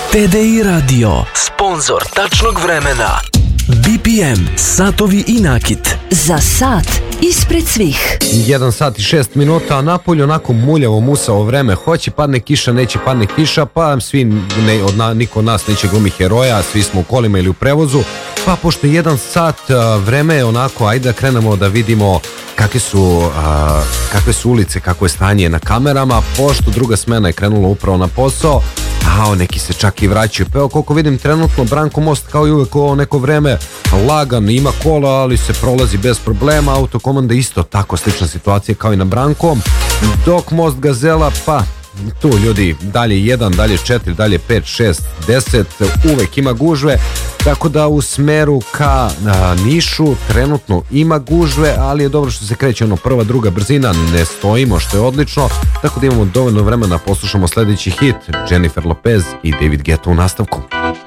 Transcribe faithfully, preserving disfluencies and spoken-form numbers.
T D I Radio, sponzor tačnog vremena. B P M, satovi i nakit. Za sat ispred svih. Jedan sat i šest minuta, a napolju onako muljavo, musavo vreme. Hoće padne kiša, neće padne kiša, pa svi, ne, od na, niko od nas neće glumi heroja, svi smo u kolima ili u prevozu. Pa pošto jedan sat vreme je onako, ajde da krenemo da vidimo kakve su, a, kakve su ulice, kako je stanje na kamerama, pošto druga smena je krenula upravo na posao. A neki se čak i vraćaju. Pa evo koliko vidim trenutno Branko most kao i uvek ovo neko vreme lagan, ima kola, ali se prolazi bez problema. Autokomanda isto tako slična situacija kao i na Brankom. Dok most Gazela, pa tu ljudi dalje jedan, dalje četiri, dalje pet, šest, deset, uvek ima gužve. Tako da u smeru ka a, Nišu trenutno ima gužve, ali je dobro što se kreće ono prva, druga brzina, ne stojimo, što je odlično. Tako da imamo dovoljno vremena, poslušamo sledeći hit, Jennifer Lopez i David Guetta u nastavku.